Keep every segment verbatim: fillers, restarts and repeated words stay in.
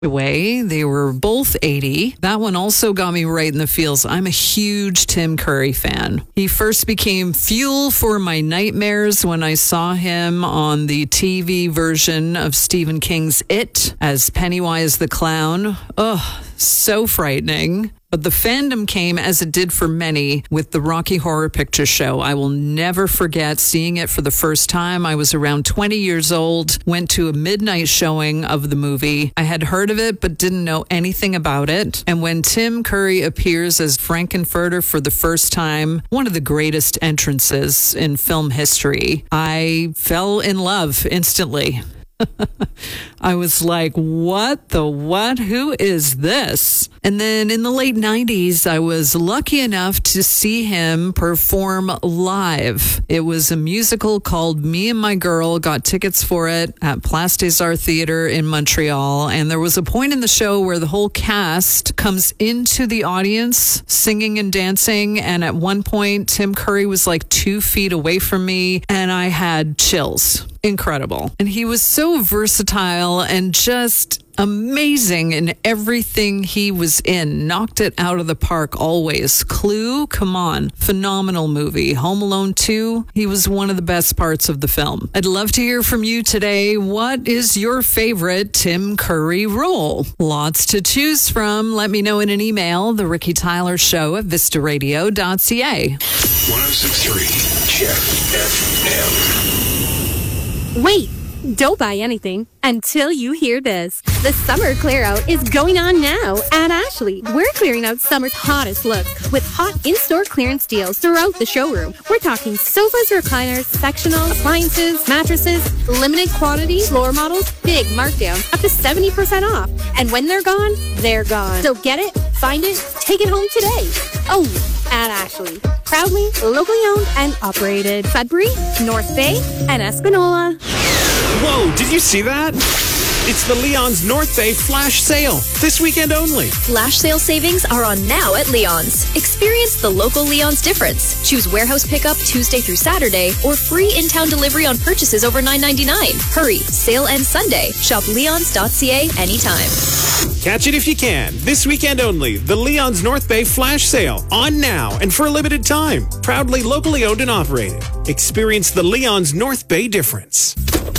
Way. They were both eighty. That one also got me right in the feels. I'm a huge Tim Curry fan. He first became fuel for my nightmares when I saw him on the T V version of Stephen King's It as Pennywise the Clown. Ugh, so frightening. But the fandom came, as it did for many, with the Rocky Horror Picture Show. I will never forget seeing it for the first time. I was around twenty years old, went to a midnight showing of the movie. I had heard of it, but didn't know anything about it. And when Tim Curry appears as Frankenfurter for the first time, one of the greatest entrances in film history, I fell in love instantly. I was like, what the what? Who is this? And then in the late nineties, I was lucky enough to see him perform live. It was a musical called Me and My Girl. Got tickets for it at Place des Arts Theatre in Montreal. And there was a point in the show where the whole cast comes into the audience singing and dancing. And at one point, Tim Curry was like two feet away from me, and I had chills. Incredible. And he was so versatile and just amazing in everything he was in. Knocked it out of the park always. Clue, come on. Phenomenal movie. Home Alone two, he was one of the best parts of the film. I'd love to hear from you today. What is your favorite Tim Curry role? Lots to choose from. Let me know in an email. The Ricky Tyler Show at vista radio dot c a. one oh six point three Jet F M. Wait, don't buy anything until you hear this. The summer clear out is going on now at Ashley. We're clearing out summer's hottest looks with hot in-store clearance deals throughout the showroom. We're talking sofas, recliners, sectionals, appliances, mattresses, limited quantity, floor models, big markdowns, up to seventy percent off. And when they're gone, they're gone. So get it, find it, take it home today. Oh, at Ashley. Proudly, locally owned and operated. Sudbury, North Bay, and Espanola. Whoa, did you see that? It's the Leon's North Bay Flash Sale, this weekend only. Flash sale savings are on now at Leon's. Experience the local Leon's difference. Choose warehouse pickup Tuesday through Saturday or free in-town delivery on purchases over nine ninety-nine. Hurry, sale ends Sunday. Shop leons dot c a anytime. Catch it if you can. This weekend only, the Leon's North Bay Flash Sale, on now and for a limited time. Proudly locally owned and operated. Experience the Leon's North Bay difference.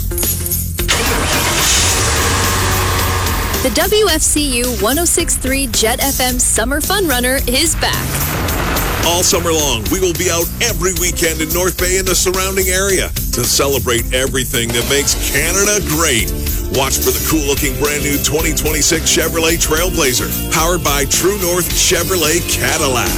The W F C U one oh six point three Jet F M Summer Fun Runner is back. All summer long, we will be out every weekend in North Bay and the surrounding area to celebrate everything that makes Canada great. Watch for the cool-looking brand new twenty twenty-six Chevrolet Trailblazer, powered by True North Chevrolet Cadillac.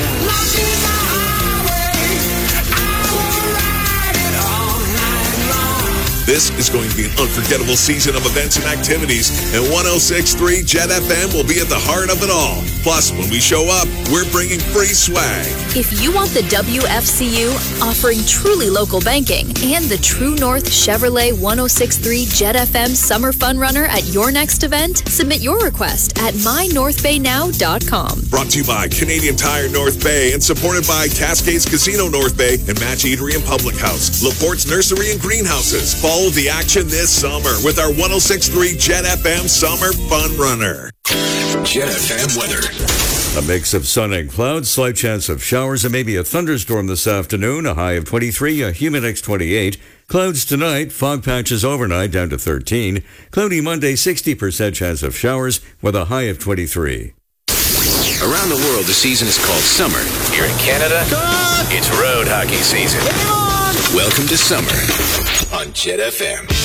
This is going to be an unforgettable season of events and activities, and one oh six point three Jet F M will be at the heart of it all. Plus, when we show up, we're bringing free swag. If you want the W F C U offering truly local banking and the True North Chevrolet one oh six point three Jet F M Summer Fun Runner at your next event, submit your request at my north bay now dot com. Brought to you by Canadian Tire North Bay and supported by Cascades Casino North Bay and Match Eatery and Public House, LaPorte's Nursery and Greenhouses. Follow the action this summer with our one oh six point three Jet F M Summer Fun Runner. Jet F M weather. A mix of sun and clouds, slight chance of showers and maybe a thunderstorm this afternoon. A high of twenty-three, a humid X twenty-eight. Clouds tonight, fog patches overnight down to thirteen. Cloudy Monday, sixty percent chance of showers with a high of twenty-three. Around the world, the season is called summer. Here in Canada, it's road hockey season. Welcome to summer on Jet F M.